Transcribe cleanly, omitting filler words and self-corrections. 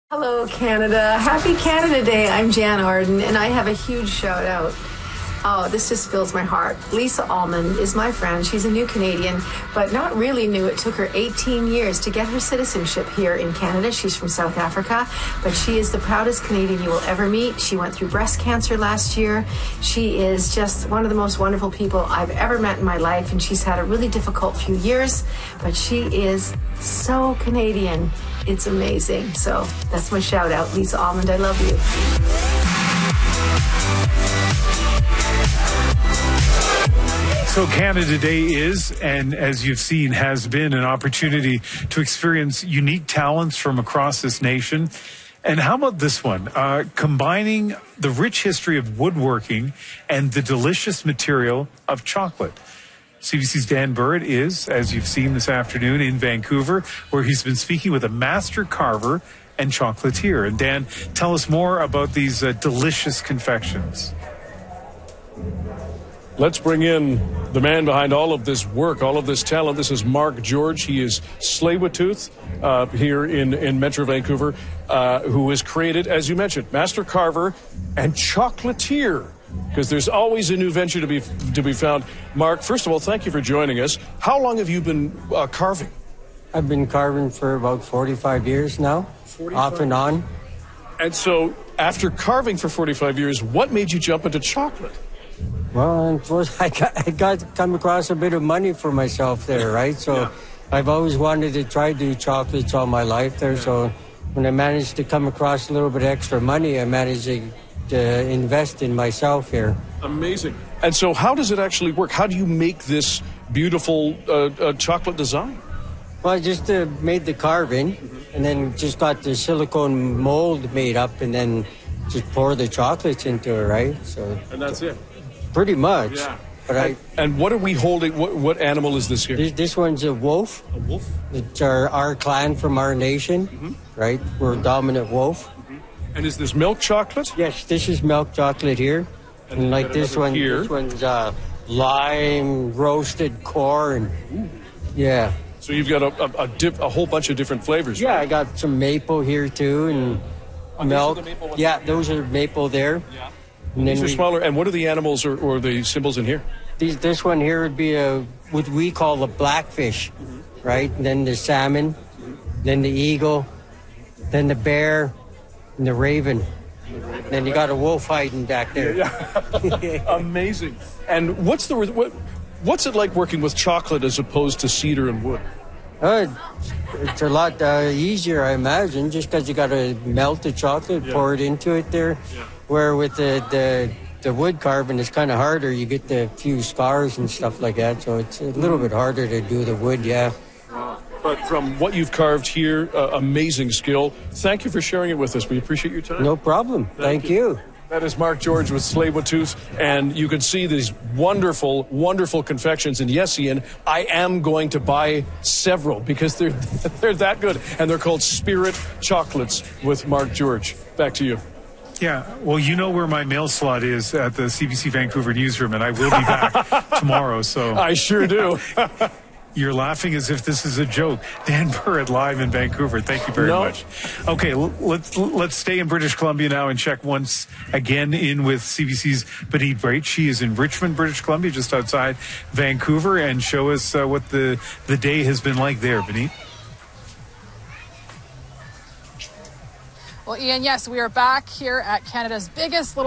Hello, Canada. Happy Canada Day. I'm Jan Arden, and I have a huge shout out. Oh, this just fills my heart. Lisa Almond is my friend. She's a new Canadian, but not really new. It took her 18 years to get her citizenship here in Canada. She's from South Africa, but she is the proudest Canadian you will ever meet. She went through breast cancer last year. She is just one of the most wonderful people I've ever met in my life, and she's had a really difficult few years, but she is so Canadian. It's amazing. So that's my shout out. Lisa Almond, I love you. So Canada Day is, and as you've seen, has been an opportunity to experience unique talents from across this nation. And how about this one? Combining the rich history of woodworking and the delicious material of chocolate. CBC's Dan Burritt is, as you've seen this afternoon, in Vancouver, where he's been speaking with a master carver and chocolatier. And Dan, tell us more about these delicious confections. Let's bring in the man behind all of this work, all of this talent. This is Mark George. He is Tsleil-Waututh here in Metro Vancouver, who has created, as you mentioned, master carver and chocolatier, because there's always a new venture to be found. Mark, first of all, thank you for joining us. How long have you been carving? I've been carving for about 45 years now, off and on. And so after carving for 45 years, what made you jump into chocolate? Well, I got to come across a bit of money for myself there, right? So yeah. I've always wanted to try to do chocolates all my life there. So when I managed to come across a little bit of extra money, I managed to invest in myself here. Amazing. And so how does it actually work? How do you make this beautiful chocolate design? Well, I just made the carving and then just got the silicone mold made up and then just pour the chocolates into it, right? So and that's it. Pretty much. Yeah. But and what are we holding? What animal is this here? This one's a wolf. A wolf? It's our clan from our nation, right? We're a dominant wolf. And is this milk chocolate? Yes, this is milk chocolate here. And like this one, here. This one's lime roasted corn. Ooh. Yeah. So you've got a whole bunch of different flavors. Yeah, right? I got some maple here too, and milk. Yeah, those are maple there. Yeah. And these are smaller. And what are the animals or the symbols in here? This one here would be what we call the blackfish, right? And then the salmon, then the eagle, then the bear, and the raven. Then you got a wolf hiding back there. Yeah. Amazing. And what's it like working with chocolate as opposed to cedar and wood? It's a lot easier, I imagine, just because you got to melt the chocolate, pour it into it there. Yeah. Where with the wood carving, it's kind of harder. You get the few scars and stuff like that, so it's a little bit harder to do the wood, yeah. But from what you've carved here, amazing skill. Thank you for sharing it with us. We appreciate your time. No problem. Thank you. That is Mark George with Tsleil-Waututh, and you can see these wonderful, wonderful confections. And yes, Ian, I am going to buy several because they're that good, and they're called Spirit Chocolates with Mark George. Back to you. Yeah, well, you know where my mail slot is at the CBC Vancouver newsroom, and I will be back tomorrow. So I sure do. You're laughing as if this is a joke. Dan Burritt live in Vancouver. Thank you very much. Okay, let's stay in British Columbia now and check once again in with CBC's Benit Breit. She is in Richmond, British Columbia, just outside Vancouver, and show us what the day has been like there, Benit. Well, Ian, yes, we are back here at Canada's biggest little